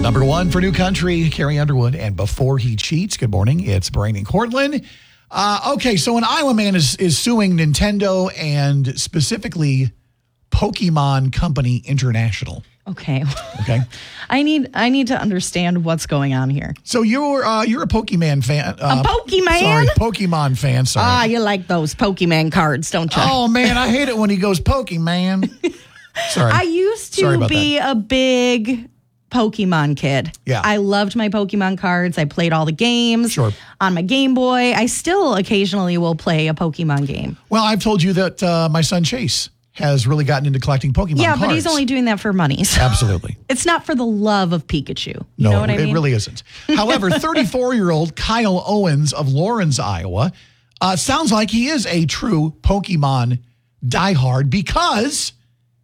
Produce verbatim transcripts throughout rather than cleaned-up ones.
Number one for New Country, Carrie Underwood. And Before He Cheats, good morning. It's Brain and Cortland. Uh, okay, so an Iowa man is, is suing Nintendo and specifically Pokemon Company International. Okay. Okay. I need I need to understand what's going on here. So you're uh, you're a Pokemon fan. Uh, a Pokemon? Sorry, Pokemon fan. Sorry. Ah, you like those Pokemon cards, don't you? Oh, man, I hate it when he goes Pokemon. Sorry. I used to be that. a big Pokemon kid. Yeah. I loved my Pokemon cards. I played all the games sure. on my Game Boy. I still occasionally will play a Pokemon game. Well, I've told you that uh, my son Chase has really gotten into collecting Pokemon yeah, cards. Yeah, but he's only doing that for money. So Absolutely. It's not for the love of Pikachu. You no, know what I mean? It really isn't. However, thirty-four-year-old Kyle Owens of Lawrence, Iowa, uh, sounds like he is a true Pokemon diehard because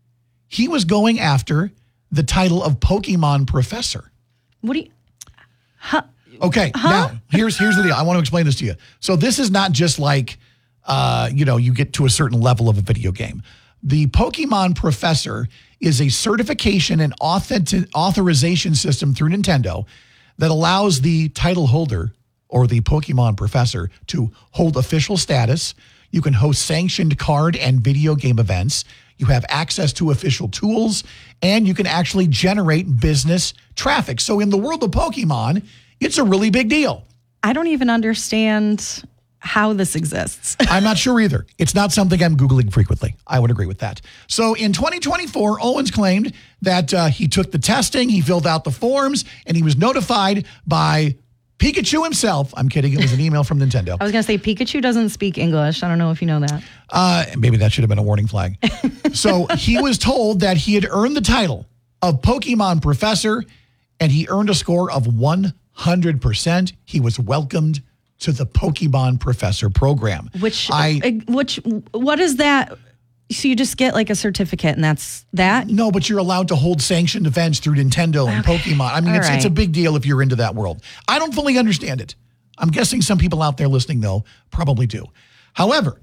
he was going after the title of Pokemon Professor. What do you... Huh? Okay, huh? now, here's here's the deal. I want to explain this to you. So this is not just like, uh, you know, you get to a certain level of a video game. The Pokemon Professor is a certification and authentic authorization system through Nintendo that allows the title holder or the Pokemon Professor to hold official status. You can host sanctioned card and video game events. You have access to official tools, and you can actually generate business traffic. So in the world of Pokemon, it's a really big deal. I don't even understand how this exists. I'm not sure either. It's not something I'm Googling frequently. I would agree with that. So in twenty twenty-four, Owens claimed that uh, he took the testing, he filled out the forms, and he was notified by Pikachu himself. I'm kidding. It was an email from Nintendo. I was going to say Pikachu doesn't speak English. I don't know if you know that. Uh, maybe that should have been a warning flag. So he was told that he had earned the title of Pokemon Professor, and he earned a score of one hundred percent. He was welcomed to the Pokemon Professor program. Which, I, which, what is that? So you just get like a certificate and that's that? No, but you're allowed to hold sanctioned events through Nintendo and okay. Pokemon. I mean, it's, right. it's a big deal if you're into that world. I don't fully understand it. I'm guessing some people out there listening, though, probably do. However,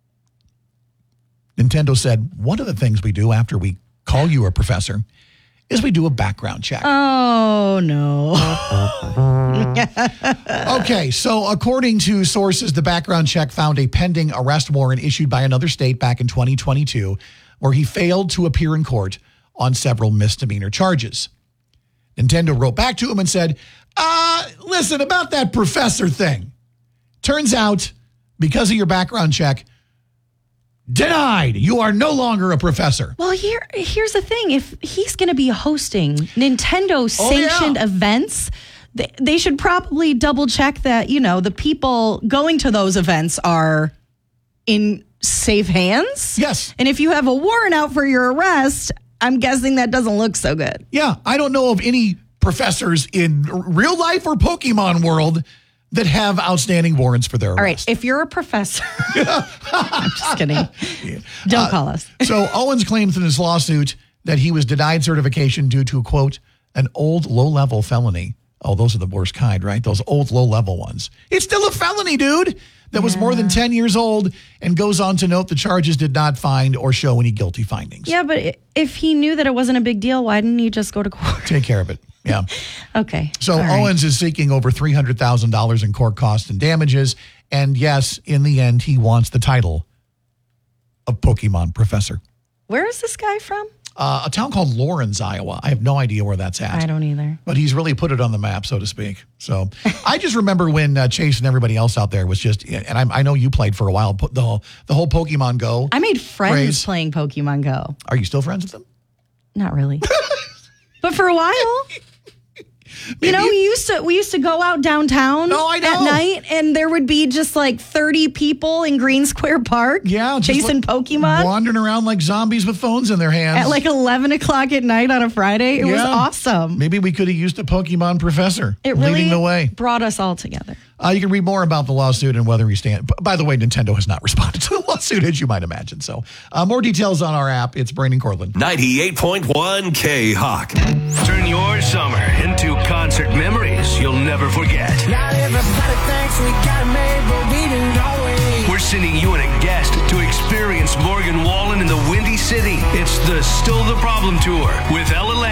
Nintendo said one of the things we do after we call you a professor is we do a background check. Oh, no. Okay, so according to sources, the background check found a pending arrest warrant issued by another state back in twenty twenty-two where he failed to appear in court on several misdemeanor charges. Nintendo wrote back to him and said, uh, listen, about that professor thing. Turns out, because of your background check, denied. You are no longer a professor. Well, here, here's the thing. If he's going to be hosting Nintendo-sanctioned oh, yeah. events, they, they should probably double check that, you know, the people going to those events are in safe hands. Yes. And if you have a warrant out for your arrest, I'm guessing that doesn't look so good. Yeah, I don't know of any professors in real life or Pokemon world that have outstanding warrants for their arrest. All right, if you're a professor, I'm just kidding. Yeah. Don't uh, call us. So Owens claims in his lawsuit that he was denied certification due to, quote, an old low-level felony. Oh, those are the worst kind, right? Those old low-level ones. It's still a felony, dude, that was yeah. more than ten years old, and goes on to note the charges did not find or show any guilty findings. Yeah, but if he knew that it wasn't a big deal, why didn't he just go to court? Take care of it. Yeah. Okay. So All Owens right. is seeking over three hundred thousand dollars in court costs and damages. And yes, in the end, he wants the title of Pokemon Professor. Where is this guy from? Uh, a town called Lawrence, Iowa. I have no idea where that's at. I don't either. But he's really put it on the map, so to speak. So I just remember when uh, Chase and everybody else out there was just, and I, I know you played for a while, the whole, the whole Pokemon Go. I made friends craze. playing Pokemon Go. Are you still friends with them? Not really. But for a while. You know, we used to we used to go out downtown no, I know. at night, and there would be just like thirty people in Green Square Park yeah, chasing like Pokemon. Wandering around like zombies with phones in their hands. At like eleven o'clock at night on a Friday. It yeah. was awesome. Maybe we could have used a Pokemon Professor it really leading the way. Brought us all together. Uh, you can read more about the lawsuit and whether he stands. By the way, Nintendo has not responded to the lawsuit, as you might imagine. So uh, more details on our app. It's Brain and Cortland. ninety-eight point one K-Hawk. Turn your summer into concert memories you'll never forget. Not everybody thinks we got it made, but we do, don't we? We're sending you and a guest to experience Morgan Wallen in the Windy City. It's the Still the Problem Tour with Ella Lang.